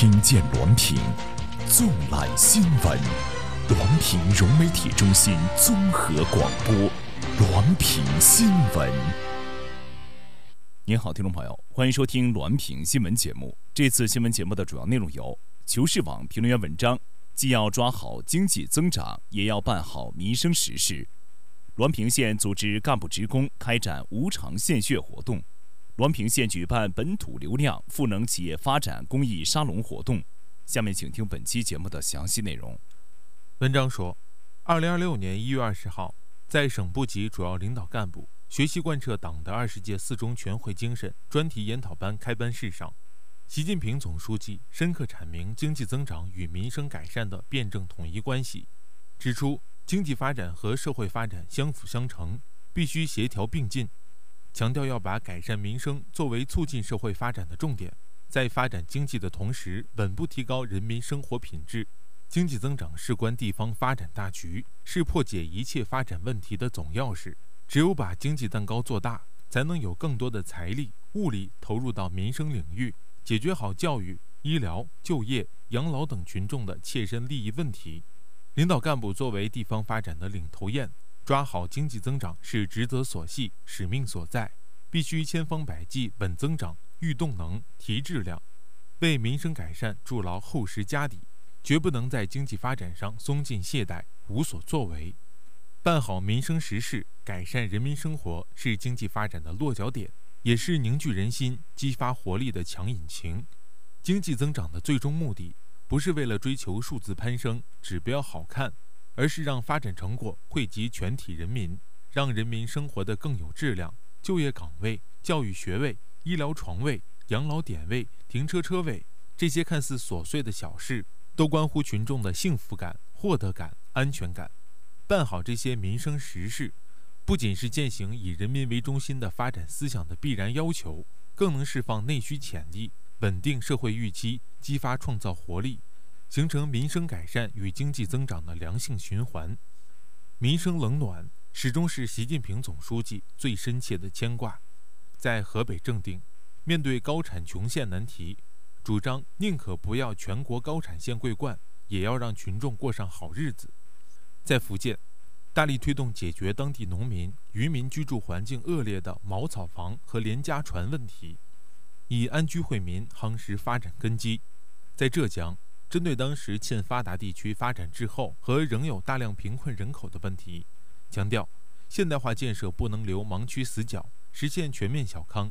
听见滦平，纵览新闻。滦平融媒体中心综合广播，滦平新闻。您好，听众朋友，欢迎收听滦平新闻节目。这次新闻节目的主要内容有：求是网评论员文章，既要抓好经济增长，也要办好民生实事。滦平县组织干部职工开展无偿献血活动。滦平县举办本土流量赋能企业发展公益沙龙活动。下面请听本期节目的详细内容。 文章说，2026年1月20号，在省部级主要领导干部学习贯彻党的20届四中全会精神专题研讨班开班式上，习近平总书记深刻阐明经济增长与民生改善的辩证统一关系，指出经济发展和社会发展相辅相成，必须协调并进，强调要把改善民生作为促进社会发展的重点，在发展经济的同时稳步提高人民生活品质。经济增长事关地方发展大局，是破解一切发展问题的总钥匙。只有把经济蛋糕做大，才能有更多的财力、物力投入到民生领域，解决好教育、医疗、就业、养老等群众的切身利益问题。领导干部作为地方发展的领头雁，抓好经济增长是职责所系、使命所在，必须千方百计稳增长、育动能、提质量，为民生改善筑牢厚实家底，绝不能在经济发展上松劲懈怠、无所作为。办好民生实事，改善人民生活是经济发展的落脚点，也是凝聚人心、激发活力的强引擎。经济增长的最终目的，不是为了追求数字攀升、指标好看，而是让发展成果惠及全体人民，让人民生活得更有质量，就业岗位、教育学位、医疗床位、养老点位、停车车位，这些看似琐碎的小事，都关乎群众的幸福感、获得感、安全感。办好这些民生实事，不仅是践行以人民为中心的发展思想的必然要求，更能释放内需潜力，稳定社会预期，激发创造活力，形成民生改善与经济增长的良性循环。民生冷暖始终是习近平总书记最深切的牵挂。在河北正定，面对高产穷县难题，主张宁可不要全国高产县桂冠，也要让群众过上好日子。在福建，大力推动解决当地农民、渔民居住环境恶劣的茅草房和廉价船问题，以安居惠民夯实发展根基。在浙江，针对当时欠发达地区发展滞后和仍有大量贫困人口的问题，强调现代化建设不能留盲区死角，实现全面小康